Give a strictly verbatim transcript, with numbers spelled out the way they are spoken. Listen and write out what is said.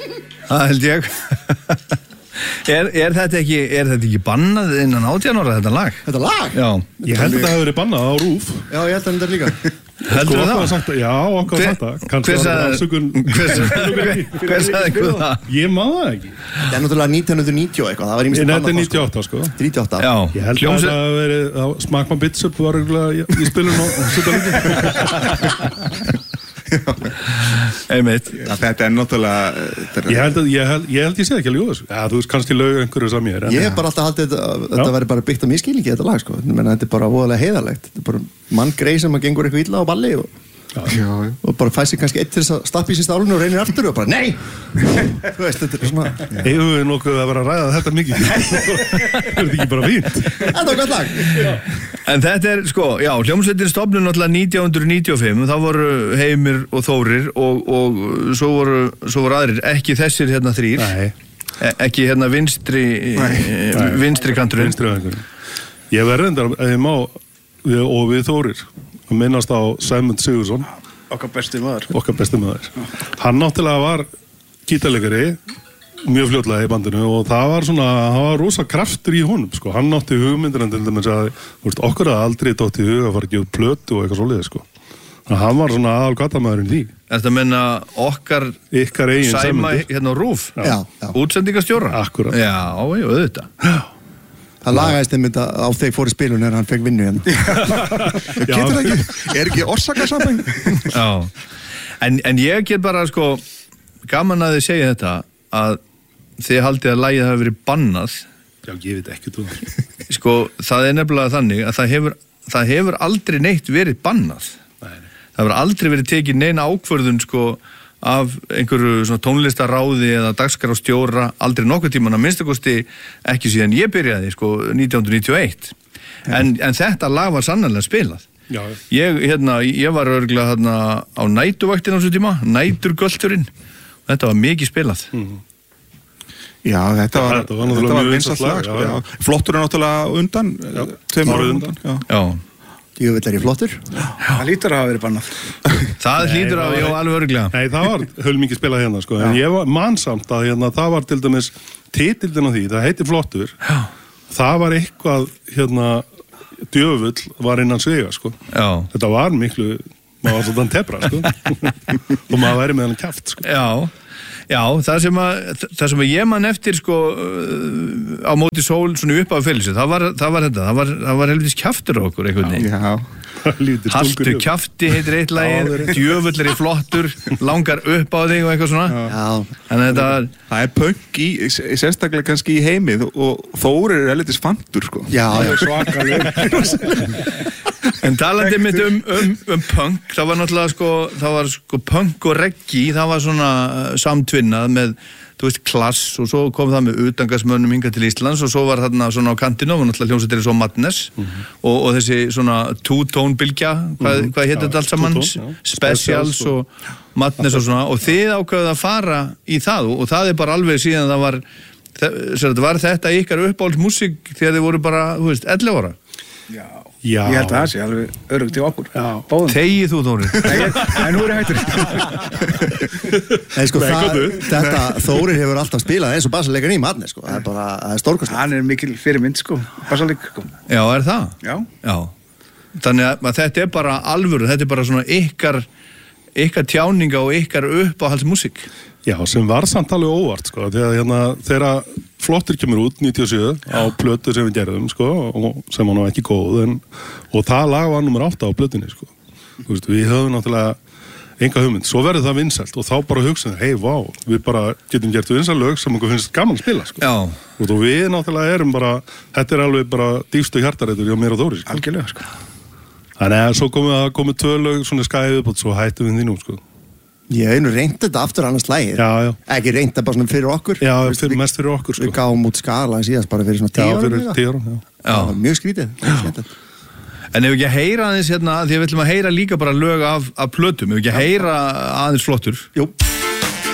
Það held ég. Er, er þetta ekki er þetta ekki bannað innan átján ára þetta lag? Þetta lag? Já. Ég held að það hefur verið bannað á RÚV. Já, ég held að þetta er líka. Heldur Sko, það? okkur var sagt að- Já, okkur var sagt það. Kannski Hver var það sagði- afsökun. Hver sagði- hver sagði ykkur það? Ég man það ekki. Þetta er náttúrulega nítján hundruð níutíu og eitthvað. Það var Nei, ímest þetta er níutíu og átta, sko. níutíu og átta. Já. Ég held að Hljómsveit- það hafi verið að Smakman Bitsup var örugglega í í spilun og svolítið líka. Einmitt. Ja, þetta er náttúrulega þetta Ég er, held að ég held ég, held ég sé ekki að ljóða þessu. Já, þú veist kannski lög einhverju sem ég er. en- Ég hef bara alltaf haldið þetta, að þetta væri bara byggt á miskilningi þetta lag, sko. Ég meina, þetta er bara voðalega heiðarlegt. Þetta er bara mann grei sem að gengur eitthvað illa á balli og, já, já. og bara fæ sig kannski eitt til þess að stappa í sér stálinu og reynir aftur og bara, nei! Þú veist, þetta er svona... Eigum við nokkuð að vera að ræða þetta mikið? Er þetta ekki bara fínt? Þetta var gott lag! En þetta er, sko, já, hljómsveitin stofnun náttúrulega nítján hundruð níutíu og fimm, þá voru Heimir og Þórir og, og svo, voru, svo voru aðrir, ekki þessir hérna þrýr, Nei. e ekki hérna vinstri, e vinstri kanturinn. Vinstri öðingur. Ég verði endar, ef ég má, við, og við Þórir, að minnast á Sæmund Sigurðsson, Okkar besti maður. okkar besti maður. Hann náttúrulega var gítarleikari, mjög fljótlega í bandinu og það var svona, það var rosa kraftur í honum, sko. Hann átti hugmyndir en til dæmis að, þú veist, okkur hafði aldrei dótt í hug að fara að gefa út plötu og eitthvað svoleiðis, sko. Þannig að hann var svona aðal gatamaðurinn því. Þetta menna okkar Ykkar eigin Sæma Sæmundur. hérna á RÚV, Já, já. útsendingastjóra. Akkúrat. Já, já, auðvitað. Það lagaðist einmitt á þegar fór í spilun en hann fekk vinnu hérna. Getur það ekki, er ekki orsakasamband? Já, en, en ég get bara, sko, gaman að þið segja þetta, að þið haldið að lagið hafi verið bannað. Já, ég veit ekki þú. Sko, það er nefnilega þannig að það hefur, það hefur aldrei neitt verið bannað. Nei, nei. Það hefur aldrei verið tekin neina ákvörðun, sko, af einhverju svona tónlistaráði eða dagskrárstjóra, aldrei nokkuð tíman að minnstakosti ekki síðan ég byrjaði, sko, nítján hundruð níutíu og eitt. En, en þetta lag var sannarlega spilað. Já, Ég, hérna, ég var örgulega hérna á nætuvaktin á þessu tíma, næturgölturinn. Þetta var mikið spilað. Já, þetta var, Þetta var náttúrulega þetta var mjög vinsælt vinsælt lag, lag, sko, já, já. Flottur er náttúrulega undan, tveim Árið árum undan. Já. Já, Ég vil er ég flottur. Það lítur að hafa verið bannað. það hlýtur það af, var- já, alveg örgulega. Nei, það var hölmikið spilað hérna, sko. En ég var mansamt að hérna, það var til dæmis titildin á því, það heiti Flottur. Já, Það var eitthvað, hérna, djöfull var innan svega, sko. já, Þetta var miklu, maður var svona tebra, sko. Og maður væri með hann kjaft, sko. já. Já, það sem að, það sem að ég man eftir, sko, uh, á móti sól, svona upp af félagsi, það var, það var þetta, það var, það var helvís kjaftur á okkur, einhvern veginn. Já. Lítið Haltu stúlkur í- kjafti heitir eitt lagið, djöfull er í flottur, langar upp á þig og eitthvað svona. Já. Þannig að þetta var, Það er punk í, sérstaklega kannski í heimið og Þórir er elitis fantur, sko. Já, já. en talandi mitt um, um, um punk, það var náttúrulega, sko, það var, sko, punk og reggae, það var svona uh, samtvinnað með, þú veist, klass og svo kom það með utangasmönnum hingað til Íslands og svo var þarna svona á kantinu og náttúrulega hljómsveitir svo Madness og, og þessi svona two-tone bylgja, hvað, hvað hétt þetta allt saman? two-tone, já. Specials og Madness og svona og þið ákveðuð að fara í það og, og það er bara alveg síðan það var, það var þetta ykkar uppáhaldsmúsík þegar þið voru bara, þú veist, ellefu ára. Já. Já. Ég held að það sé alveg örugt í okkur. Já. Báðum. Þegið þú, Þórir? Nei, ég- En nú er ég hættur. Nei, sko, Nei, það, góðu. þetta Þórir hefur alltaf spilað eins og bassaleikar í Madness, sko. Það er bara, það er stórkostlega. Hann er mikil fyrirmynd, sko. Bassalík, sko. Já, er það? Já. Já. Þannig að þetta er bara alvöru, þetta er bara svona ykkar, ykkar tjáninga og ykkar uppáhaldsmúsík. Já, sem var samt alveg óvart, sko, þegar hérna, þegar Flottur kemur út níutíu og sjö á plötu sem við gerðum, sko, og sem var nú ekki góð, en, og það lag var nummer átta á plötunni, sko. Þú veist, við höfum náttúrulega enga hugmynd, svo verður það vinsælt og þá bara hugsaðum, hei, vá, við bara getum gert vinsæl lög sem okkur finnst gaman að spila, sko. Já. Og við náttúrulega erum bara, þetta er alveg bara dýfstu hjartarætur hjá mér og Þóri, sko. Algjörlega, sko. Þannig að svo komið að komið tvö lög svona skæðið upp og svo hættum við því nú, sko. Ég hef einu reynd þetta aftur annars lægir. Já, já. Ekki reynd þetta bara svona fyrir okkur. Já, Veistu, fyrir, við- mest fyrir okkur, sko. Við gáum út skala síðast bara fyrir svona tíu Já, árum. fyrir eitthvað. tíu árum, já. Já. Það var mjög skrítið. Já. En ef ekki að heyra aðeins hérna, því að við ætlum að heyra líka bara lög af, af plötum, ef ekki að heyra aðeins Flottur. Jú.